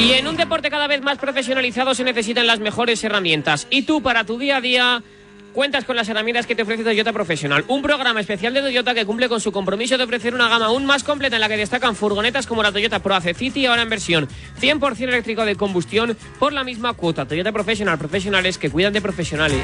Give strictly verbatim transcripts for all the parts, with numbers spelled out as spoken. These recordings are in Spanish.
Y en un deporte cada vez más profesionalizado se necesitan las mejores herramientas. Y tú, para tu día a día, cuentas con las herramientas que te ofrece Toyota Professional, un programa especial de Toyota que cumple con su compromiso de ofrecer una gama aún más completa en la que destacan furgonetas como la Toyota Proace City, ahora en versión cien por ciento eléctrico de combustión por la misma cuota. Toyota Professional, profesionales que cuidan de profesionales.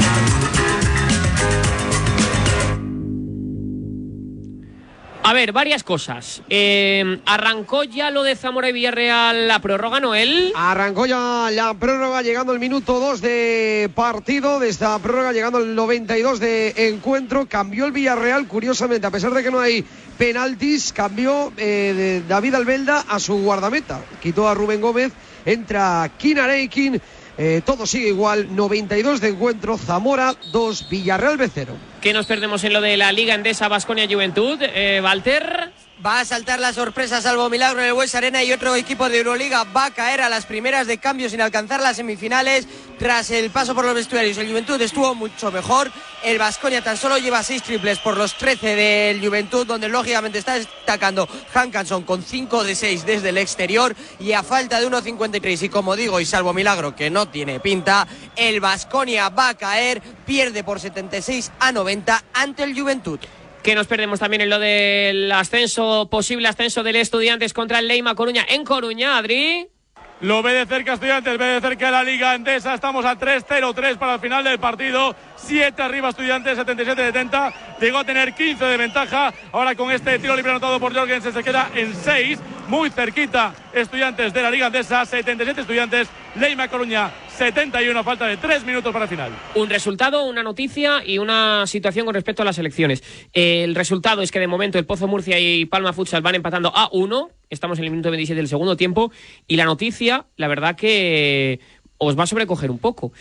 A ver, varias cosas. Eh, ¿Arrancó ya lo de Zamora y Villarreal la prórroga, Noel? Arrancó ya la prórroga, llegando al minuto dos de partido. De esta prórroga, llegando al noventa y dos de encuentro. Cambió el Villarreal, curiosamente, a pesar de que no hay penaltis, cambió eh, de David Albelda a su guardameta. Quitó a Rubén Gómez, entra Kinar Eikin. Eh, todo sigue igual, noventa y dos de encuentro, Zamora dos, Villarreal B cero. ¿Qué nos perdemos en lo de la Liga Endesa Baskonia Juventud, eh, Walter? Va a saltar la sorpresa, salvo milagro, en el Bues Arena, y otro equipo de Euroliga va a caer a las primeras de cambio sin alcanzar las semifinales tras el paso por los vestuarios. El Juventud estuvo mucho mejor, el Baskonia tan solo lleva seis triples por los trece del Juventud, donde lógicamente está destacando Hankanson con cinco de seis desde el exterior, y a falta de uno cincuenta y tres, y como digo, y salvo milagro que no tiene pinta, el Baskonia va a caer, pierde por setenta y seis a noventa ante el Juventud. Que nos perdemos también en lo del ascenso, posible ascenso del Estudiantes contra el Leima Coruña en Coruña, Adri. Lo ve de cerca Estudiantes, ve de cerca la Liga Endesa. Estamos a tres cero tres para el final del partido. siete arriba Estudiantes, setenta y siete setenta. Llegó a tener quince de ventaja. Ahora con este tiro libre anotado por Jorgensen se queda en seis. Muy cerquita Estudiantes de la Liga Endesa. setenta y siete Estudiantes, Leima Coruña setenta y uno. Falta de tres minutos para el final. Un resultado, una noticia y una situación con respecto a las elecciones. El resultado es que de momento el Pozo Murcia y Palma Futsal van empatando a uno. Estamos en el minuto veintisiete del segundo tiempo. Y la noticia, la verdad que os va a sobrecoger un poco.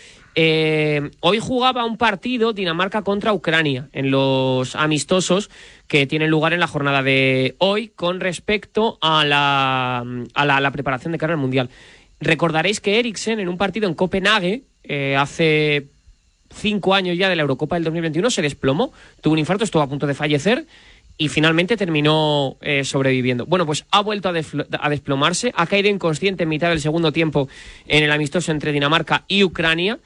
Eh, hoy jugaba un partido Dinamarca contra Ucrania en los amistosos que tienen lugar en la jornada de hoy con respecto a la, a la, a la preparación de cara al Mundial. Recordaréis que Eriksen en un partido en Copenhague eh, hace cinco años ya de la Eurocopa del dos mil veintiuno se desplomó, tuvo un infarto, estuvo a punto de fallecer y finalmente terminó eh, sobreviviendo. Bueno, pues ha vuelto a, a desplomarse, ha caído inconsciente en mitad del segundo tiempo en el amistoso entre Dinamarca y Ucrania.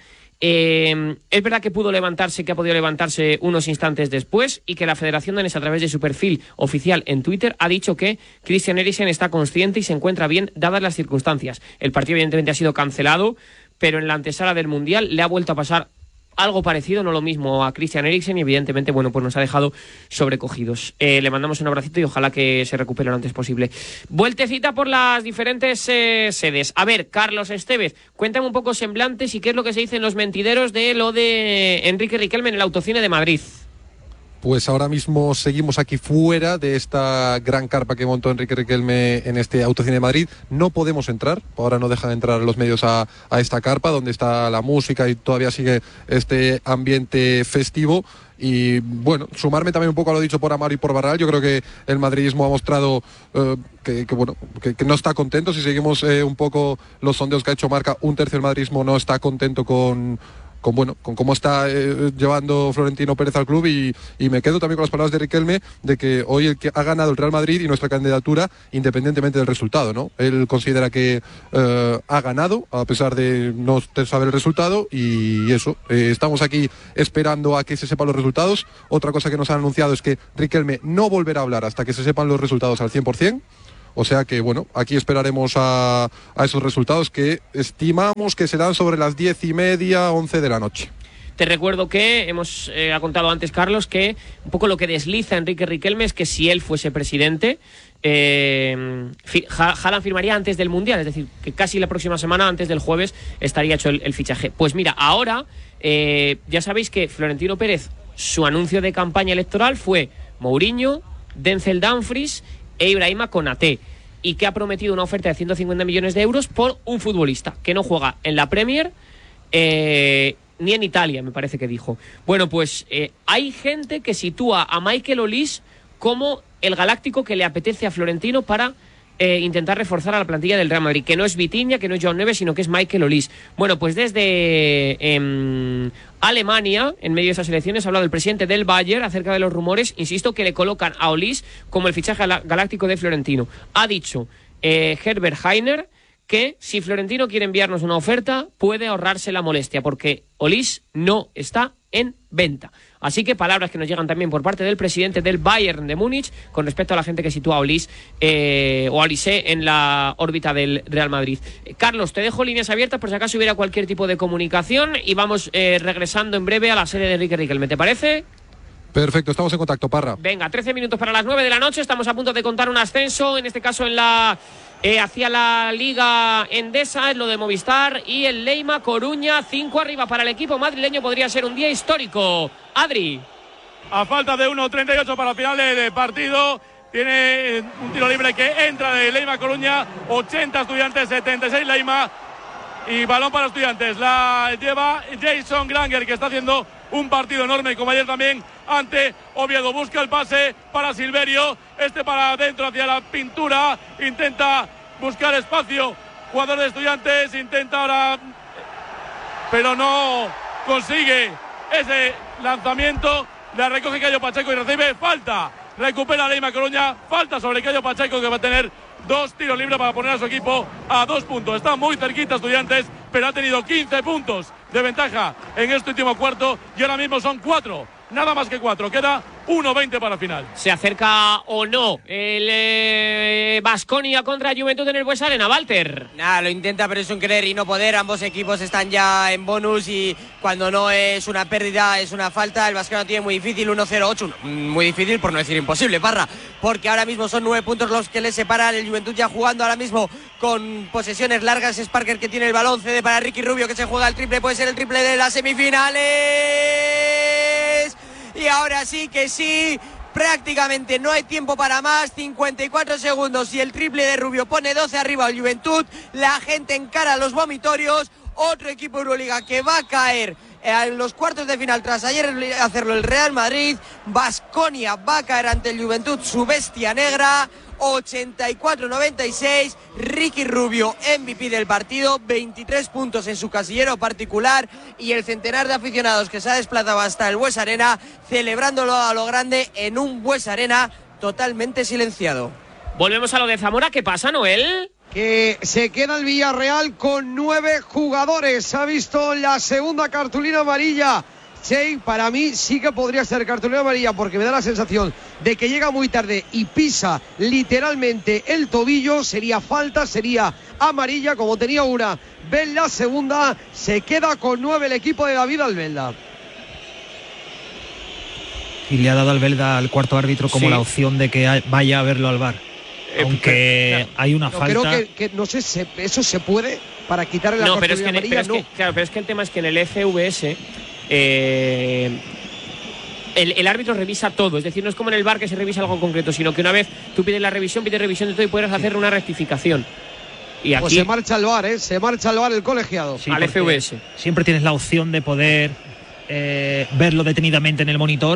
Eh, es verdad que pudo levantarse, que ha podido levantarse unos instantes después, y que la Federación Danesa, a través de su perfil oficial en Twitter, ha dicho que Christian Eriksen está consciente y se encuentra bien dadas las circunstancias. El partido evidentemente ha sido cancelado, pero en la antesala del Mundial le ha vuelto a pasar algo parecido, no lo mismo, a Christian Eriksen, y evidentemente, bueno, pues nos ha dejado sobrecogidos. Eh, le mandamos un abracito y ojalá que se recupere lo antes posible. Vueltecita por las diferentes eh, sedes. A ver, Carlos Estevez, cuéntame un poco semblantes y qué es lo que se dice en los mentideros de lo de Enrique Riquelme en el Autocine de Madrid. Pues ahora mismo seguimos aquí fuera de esta gran carpa que montó Enrique Riquelme en este Autocine de Madrid. No podemos entrar, ahora no dejan entrar los medios a, a esta carpa donde está la música y todavía sigue este ambiente festivo. Y bueno, sumarme también un poco a lo dicho por Amaro y por Barral. Yo creo que el madridismo ha mostrado eh, que, que bueno que, que no está contento. Si seguimos eh, un poco los sondeos que ha hecho Marca, un tercio del madridismo no está contento con... con bueno con cómo está eh, llevando Florentino Pérez al club, y, y me quedo también con las palabras de Riquelme de que hoy el que ha ganado el Real Madrid y nuestra candidatura independientemente del resultado, ¿no? Él considera que eh, ha ganado a pesar de no saber el resultado, y eso, eh, estamos aquí esperando a que se sepan los resultados. Otra cosa que nos han anunciado es que Riquelme no volverá a hablar hasta que se sepan los resultados al cien por ciento. O sea que, bueno, aquí esperaremos a, a esos resultados que estimamos que serán sobre las diez y media, once de la noche. Te recuerdo que hemos eh, ha contado antes, Carlos, que un poco lo que desliza Enrique Riquelme es que si él fuese presidente, eh, Haaland firmaría antes del Mundial, es decir, que casi la próxima semana, antes del jueves, estaría hecho el, el fichaje. Pues mira, ahora eh, ya sabéis que Florentino Pérez, su anuncio de campaña electoral fue Mourinho, Denzel Dumfries e Ibrahima Konaté, y que ha prometido una oferta de ciento cincuenta millones de euros por un futbolista que no juega en la Premier eh, ni en Italia, me parece que dijo. Bueno, pues eh, hay gente que sitúa a Michael Olise como el galáctico que le apetece a Florentino para eh, intentar reforzar a la plantilla del Real Madrid, que no es Vitinha, que no es Joao Neves, sino que es Michael Olise. Bueno, pues desde eh, Alemania, en medio de esas elecciones, ha hablado el presidente del Bayern acerca de los rumores, insisto, que le colocan a Olise como el fichaje galáctico de Florentino. Ha dicho eh, Herbert Hainer que si Florentino quiere enviarnos una oferta, puede ahorrarse la molestia, porque Olise no está en venta. Así que palabras que nos llegan también por parte del presidente del Bayern de Múnich con respecto a la gente que sitúa a Olise eh, o a Olise en la órbita del Real Madrid. Eh, Carlos, te dejo líneas abiertas por si acaso hubiera cualquier tipo de comunicación y vamos eh, regresando en breve a la sede de Enrique Riquelme, ¿te parece? Perfecto, estamos en contacto, Parra. Venga, trece minutos para las nueve de la noche, estamos a punto de contar un ascenso, en este caso en la eh, hacia la Liga Endesa, es lo de Movistar, y el Leima Coruña, cinco arriba para el equipo madrileño, podría ser un día histórico. Adri. A falta de uno treinta y ocho para el final del partido, tiene un tiro libre que entra de Leima Coruña, ochenta Estudiantes, setenta y seis Leima, y balón para Estudiantes, la lleva Jason Granger, que está haciendo un partido enorme, como ayer también ante Oviedo. Busca el pase para Silverio, este para adentro hacia la pintura, intenta buscar espacio, jugador de Estudiantes, intenta ahora, pero no consigue ese lanzamiento, la recoge Cayo Pacheco y recibe falta, recupera Leima Coruña, falta sobre Cayo Pacheco, que va a tener dos tiros libres para poner a su equipo a dos puntos. Está muy cerquita Estudiantes, pero ha tenido quince puntos de ventaja en este último cuarto y ahora mismo son cuatro, nada más que cuatro. Queda uno veinte para el final. ¿Se acerca o no el Baskonia eh, contra Juventud en el Bues Arena, Walter? Nada, lo intenta, pero es un querer y no poder. Ambos equipos están ya en bonus y cuando no es una pérdida es una falta. El Baskonia tiene muy difícil, uno cero ocho, muy difícil por no decir imposible, Parra, porque ahora mismo son nueve puntos los que le separan. El Juventud ya jugando ahora mismo con posesiones largas. Es Parker que tiene el balón, cede para Ricky Rubio, que se juega el triple, puede ser el triple de las semifinales. Y ahora sí que sí, prácticamente no hay tiempo para más, cincuenta y cuatro segundos y el triple de Rubio pone doce arriba al Juventud, la gente encara los vomitorios, otro equipo de Euroliga que va a caer en los cuartos de final tras ayer hacerlo el Real Madrid. Baskonia va a caer ante el Juventud, su bestia negra, ochenta y cuatro noventa y seis, Ricky Rubio, M V P del partido, veintitrés puntos en su casillero particular y el centenar de aficionados que se ha desplazado hasta el Bues Arena, celebrándolo a lo grande en un Bues Arena totalmente silenciado. Volvemos a lo de Zamora, ¿qué pasa, Noel? Que se queda el Villarreal con nueve jugadores. Ha visto la segunda cartulina amarilla. Sí, para mí sí que podría ser cartulina amarilla, porque me da la sensación de que llega muy tarde y pisa literalmente el tobillo. Sería falta, sería amarilla, como tenía una. Ven la segunda, se queda con nueve el equipo de David Albelda. Y le ha dado Albelda al cuarto árbitro como sí. la opción de que vaya a verlo al V A R. Aunque eh, hay una no, falta. Creo que, que no sé, se, eso se puede para quitarle la no, cartulina pero es que, amarilla. Pero es no. que, claro, pero es que el tema es que en el F V S eh, el, el árbitro revisa todo. Es decir, no es como en el V A R que se revisa algo concreto, sino que una vez tú pides la revisión, pides revisión de todo y puedes hacer una rectificación. Y aquí, pues se marcha al V A R, ¿eh? Se marcha al V A R el colegiado. Sí, al F V S. Siempre tienes la opción de poder eh, verlo detenidamente en el monitor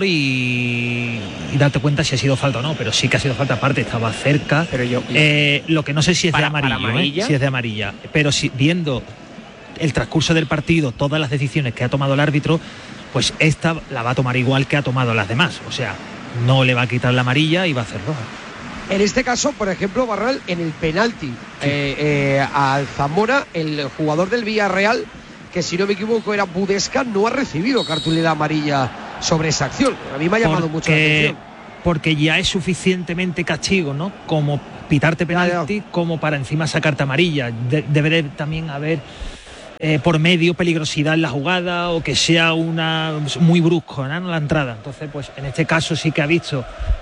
y, y darte cuenta si ha sido falta o no, pero sí que ha sido falta, aparte estaba cerca. Pero yo, yo eh, lo que no sé si es para, de amarillo, amarilla. ¿eh? Si es de amarilla, pero si viendo el transcurso del partido, todas las decisiones que ha tomado el árbitro, pues esta la va a tomar igual que ha tomado las demás, o sea, no le va a quitar la amarilla y va a hacer roja. En este caso, por ejemplo, Barral, en el penalti sí. eh, eh, al Zamora, el jugador del Villarreal, que si no me equivoco era Budesca, no ha recibido cartulina amarilla sobre esa acción. A mí me ha llamado porque, mucho la atención. Porque ya es suficientemente castigo, ¿no? Como pitarte penalti, como para encima sacarte amarilla. De, debe de también haber eh, por medio peligrosidad en la jugada o que sea una muy brusco, ¿no? La entrada. Entonces, pues en este caso sí que ha visto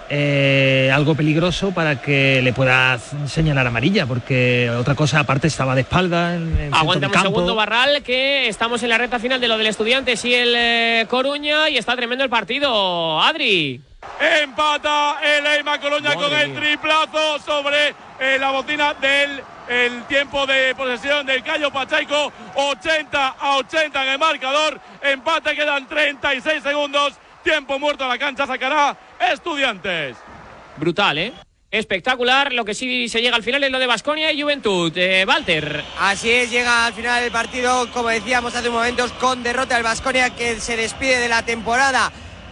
eh, algo peligroso para que le pueda señalar amarilla, porque otra cosa aparte estaba de espalda en, en aguanta un campo. segundo, Barral, que estamos en la recta final de lo del Estudiantes y el eh, Coruña y está tremendo el partido. Adri. Empata el Leima Coruña con el triplazo sobre eh, la bocina del el tiempo de posesión del Cayo Pacheco, ochenta a ochenta en el marcador, empate, quedan treinta y seis segundos, tiempo muerto a la cancha, sacará Estudiantes. Brutal, ¿eh? Espectacular. Lo que sí se llega al final es lo de Baskonia y Juventud. Eh, Walter. Así es, llega al final del partido, como decíamos hace un momento, con derrota del Baskonia, que se despide de la temporada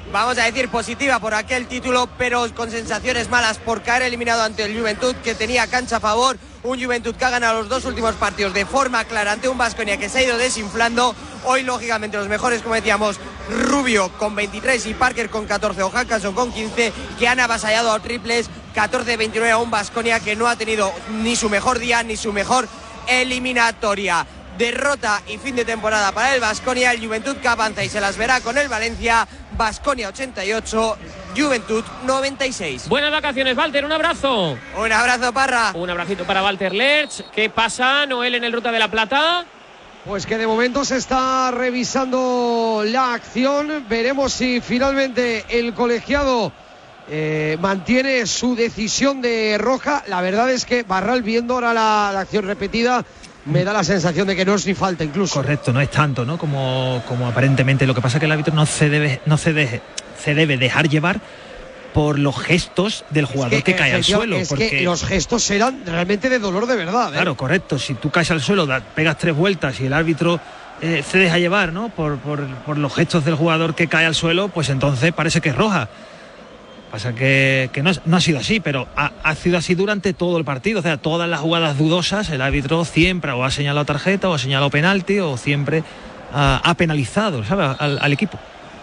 vamos a decir, positiva por aquel título, pero con sensaciones malas por caer eliminado ante el Juventud, que tenía cancha a favor. Un Juventud que ha ganado los dos últimos partidos de forma clara ante un Baskonia que se ha ido desinflando. Hoy, lógicamente, los mejores, como decíamos, Rubio con veintitrés y Parker con catorce, o Hankalson con quince, que han avasallado a triples, catorce veintinueve a un Baskonia que no ha tenido ni su mejor día ni su mejor eliminatoria. Derrota y fin de temporada para el Baskonia. El Juventud que avanza y se las verá con el Valencia. Baskonia ochenta y ocho, Juventud noventa y seis. Buenas vacaciones, Walter, un abrazo. Un abrazo, Parra. Un abracito para Walter Lerch. ¿Qué pasa, Noel, en el Ruta de la Plata? Pues que de momento se está revisando la acción. Veremos si finalmente el colegiado eh, mantiene su decisión de roja. La verdad es que Barral, viendo ahora la, la acción repetida, me da la sensación de que no es ni falta incluso. Correcto, no es tanto, ¿no? Como, como aparentemente. Lo que pasa es que el árbitro no se debe, no se deje, se debe dejar llevar por los gestos del jugador es que, que cae al suelo. Es porque que los gestos eran realmente de dolor de verdad, ¿eh? Claro, correcto. Si tú caes al suelo, da, pegas tres vueltas y el árbitro eh, se deja llevar, ¿no? Por, por, por los gestos del jugador que cae al suelo, pues entonces parece que es roja. Pasa que, que no, no ha sido así, pero ha, ha sido así durante todo el partido. O sea, todas las jugadas dudosas, el árbitro siempre o ha señalado tarjeta, o ha señalado penalti, o siempre ha, ha penalizado, ¿sabes?, al, al equipo.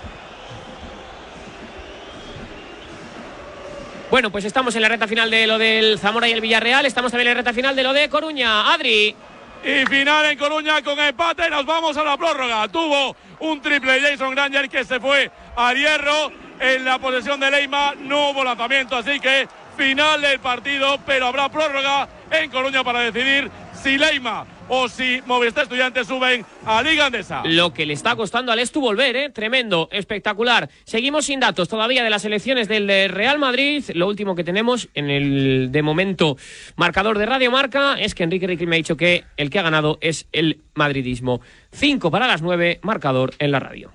Bueno, pues estamos en la recta final de lo del Zamora y el Villarreal. Estamos también en la recta final de lo de Coruña. Adri. Y final en Coruña con empate. Nos vamos a la prórroga. Tuvo un triple Jason Granger que se fue al hierro. En la posesión de Leima no hubo lanzamiento, así que final del partido, pero habrá prórroga en Coruña para decidir si Leima o si Movistar Estudiantes suben a Liga Andesa. Lo que le está costando al Estu volver, ¿eh? Tremendo, espectacular. Seguimos sin datos todavía de las elecciones del Real Madrid. Lo último que tenemos en el, de momento, marcador de Radio Marca es que Enrique Riquelme me ha dicho que el que ha ganado es el madridismo. Cinco para las nueve, marcador en la radio.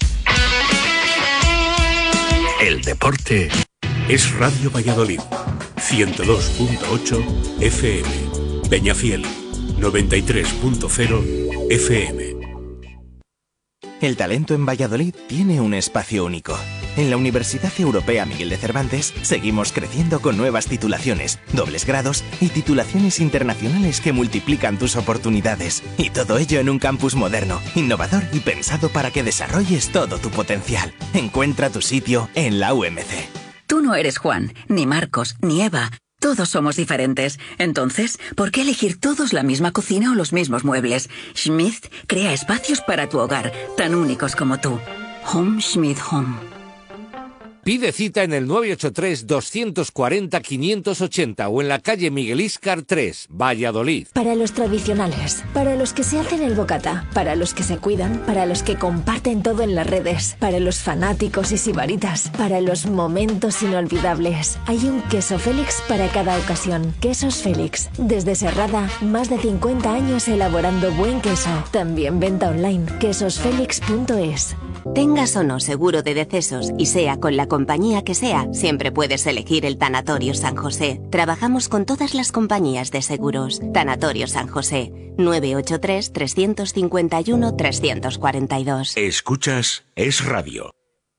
El deporte es Radio Valladolid, ciento dos punto ocho F M, Peñafiel, noventa y tres punto cero F M. El talento en Valladolid tiene un espacio único. En la Universidad Europea Miguel de Cervantes seguimos creciendo con nuevas titulaciones, dobles grados y titulaciones internacionales que multiplican tus oportunidades. Y todo ello en un campus moderno, innovador y pensado para que desarrolles todo tu potencial. Encuentra tu sitio en la U M C. Tú no eres Juan, ni Marcos, ni Eva. Todos somos diferentes. Entonces, ¿por qué elegir todos la misma cocina o los mismos muebles? Schmidt crea espacios para tu hogar, tan únicos como tú. Home Schmidt Home. Pide cita en el nueve ocho tres, dos cuatro cero, cinco ocho cero o en la calle Miguel Íscar tres, Valladolid. Para los tradicionales, para los que se hacen el bocata, para los que se cuidan, para los que comparten todo en las redes, para los fanáticos y sibaritas, para los momentos inolvidables. Hay un queso Félix para cada ocasión. Quesos Félix. Desde Serrada, más de cincuenta años elaborando buen queso. También venta online, quesos félix punto es. Tengas o no seguro de decesos y sea con la compañía que sea, siempre puedes elegir el Tanatorio San José. Trabajamos con todas las compañías de seguros. Tanatorio San José, nueve ocho tres, tres cinco uno, tres cuatro dos. Escuchas Es Radio.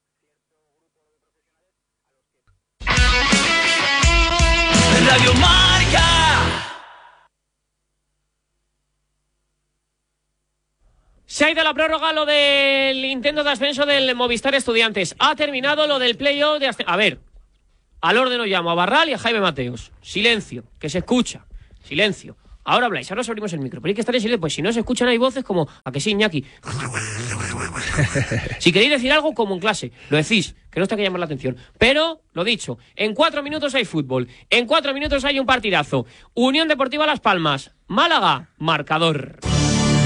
Radio Marca. Se ha ido la prórroga lo del intento de ascenso del Movistar Estudiantes. Ha terminado lo del playoff de ascenso. A ver, al orden os llamo a Barral y a Jaime Mateos. Silencio, que se escucha. Silencio. Ahora habláis, ahora os abrimos el micro. Pero hay que estar en silencio, pues si no se escuchan hay voces como... ¿A que sí, Iñaki? Si queréis decir algo, como en clase, lo decís, que no está que llamar la atención. Pero, lo dicho, en cuatro minutos hay fútbol. En cuatro minutos hay un partidazo. Unión Deportiva Las Palmas. Málaga, marcador.